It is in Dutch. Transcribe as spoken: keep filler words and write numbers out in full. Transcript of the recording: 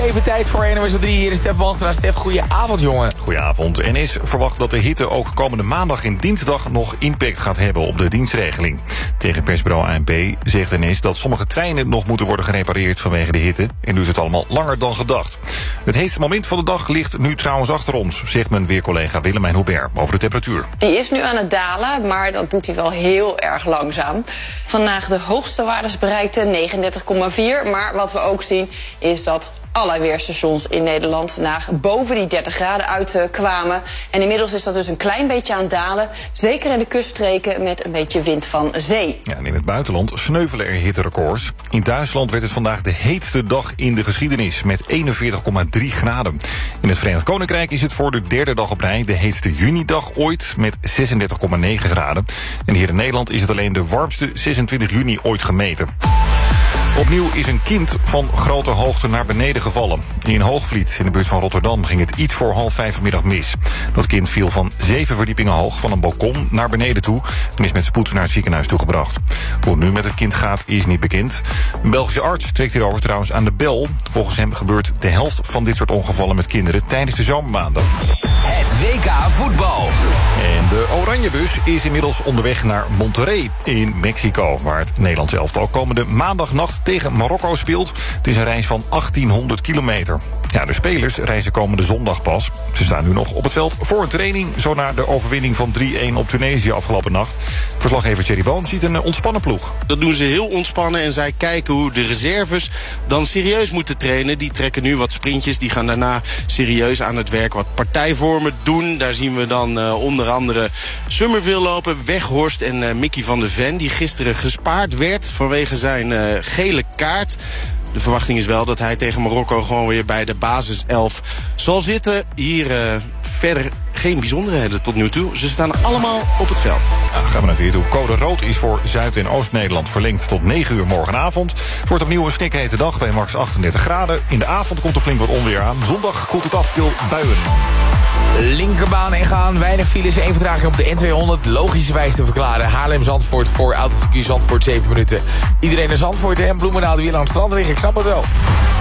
Even tijd voor N O S op drie. Hier is Stef Walstra. Stef, goedenavond, jongen. Goedenavond. N S verwacht dat de hitte ook komende maandag en dinsdag nog impact gaat hebben op de dienstregeling. Tegen persbureau A N P zegt N S dat sommige treinen nog moeten worden gerepareerd vanwege de hitte en duurt het allemaal langer dan gedacht. Het heetste moment van de dag ligt nu trouwens achter ons, zegt mijn weercollega Willemijn Hubert over de temperatuur. Die is nu aan het dalen, maar dat doet hij wel heel erg langzaam. Vandaag de hoogste waardes bereikte negenendertig komma vier, maar wat we ook zien is dat alle weerstations in Nederland vandaag boven die dertig graden uitkwamen. En inmiddels is dat dus een klein beetje aan het dalen. Zeker in de kuststreken met een beetje wind van zee. Ja, en in het buitenland sneuvelen er hitterecords. In Duitsland werd het vandaag de heetste dag in de geschiedenis met eenenveertig komma drie graden. In het Verenigd Koninkrijk is het voor de derde dag op rij de heetste junidag ooit met zesendertig komma negen graden. En hier in Nederland is het alleen de warmste zesentwintig juni ooit gemeten. Opnieuw is een kind van grote hoogte naar beneden gevallen. In Hoogvliet, in de buurt van Rotterdam, ging het iets voor half vijf vanmiddag mis. Dat kind viel van zeven verdiepingen hoog van een balkon naar beneden toe en is met spoed naar het ziekenhuis toegebracht. Hoe het nu met het kind gaat is niet bekend. Een Belgische arts trekt hierover trouwens aan de bel. Volgens hem gebeurt de helft van dit soort ongevallen met kinderen tijdens de zomermaanden. Het W K voetbal. En de Oranjebus is inmiddels onderweg naar Monterrey in Mexico, waar het Nederlands elftal komende maandagnacht tegen Marokko speelt. Het is een reis van achttienhonderd kilometer. Ja, de spelers reizen komende zondag pas. Ze staan nu nog op het veld voor een training, zo na de overwinning van drie-een op Tunesië afgelopen nacht. Verslaggever Thierry Boom ziet een ontspannen ploeg. Dat doen ze heel ontspannen en zij kijken hoe de reserves dan serieus moeten trainen. Die trekken nu wat sprintjes, die gaan daarna serieus aan het werk wat partijvormen doen. Daar zien we dan uh, onder andere Summerville lopen, Weghorst en uh, Mickey van de Ven, die gisteren gespaard werd vanwege zijn uh, gele kaart. De verwachting is wel dat hij tegen Marokko gewoon weer bij de basiself zal zitten. Hier uh, verder geen bijzonderheden tot nu toe. Ze staan allemaal op het veld. Nou, gaan we naar weer toe. Code rood is voor Zuid- en Oost-Nederland verlengd tot negen uur morgenavond. Het wordt opnieuw een snikhete dag bij max achtendertig graden. In de avond komt er flink wat onweer aan. Zondag koelt het af, veel buien. Linkerbaan en gaan, weinig files, één vertraging op de N tweehonderd. Logischerwijs te verklaren. Haarlem-Zandvoort voor Autocircuit Zandvoort zeven minuten. Iedereen naar Zandvoort en Bloemendaal de wiel aan het strand liggen. Ik snap het wel.